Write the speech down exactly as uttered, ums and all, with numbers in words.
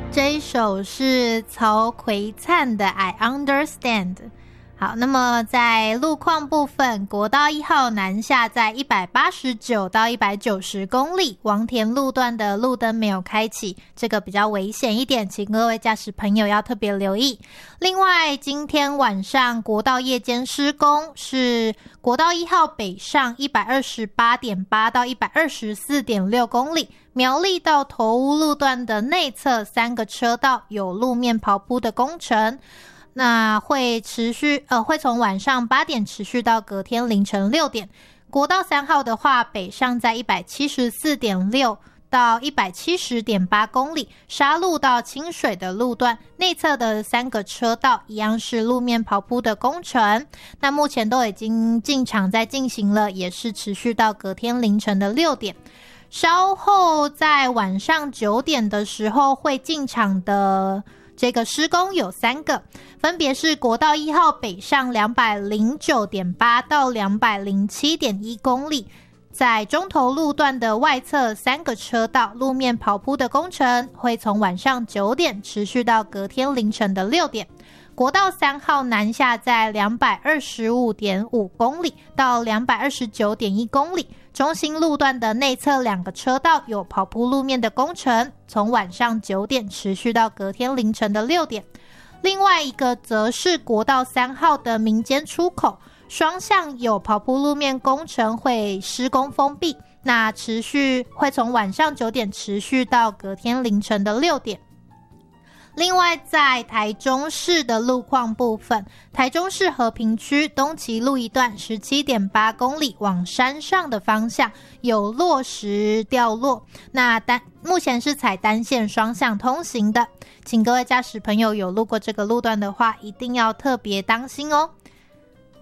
这一首是曹奎灿的 I Understand。 好，那么在路况部分，国道一号南下在一百八十九到一百九十公里，王田路段的路灯没有开启，这个比较危险一点，请各位驾驶朋友要特别留意。另外，今天晚上国道夜间施工，是国道一号北上 一百二十八点八 到 一百二十四点六公里，苗栗到头屋路段的内侧三个车道有路面刨铺的工程，那会持续呃会从晚上八点持续到隔天凌晨六点。国道三号的话，北上在 一百七十四点六 到 一百七十点八公里，沙路到清水的路段内侧的三个车道一样是路面刨铺的工程，那目前都已经进场在进行了，也是持续到隔天凌晨的六点。稍后在晚上九点的时候会进场的这个施工有三个，分别是国道一号北上 两百零九点八 到 两百零七点一公里，在中投路段的外侧三个车道路面刨铺的工程会从晚上九点持续到隔天凌晨的六点。国道三号南下在 两百二十五点五公里到 两百二十九点一公里，中心路段的内侧两个车道有刨铺路面的工程，从晚上九点持续到隔天凌晨的六点。另外一个则是国道三号的民间出口，双向有刨铺路面工程会施工封闭，那持续会从晚上九点持续到隔天凌晨的六点。另外在台中市的路况部分，台中市和平区东旗路一段 十七点八公里往山上的方向有落石掉落，那单目前是采单线双向通行的，请各位驾驶朋友有路过这个路段的话一定要特别当心哦。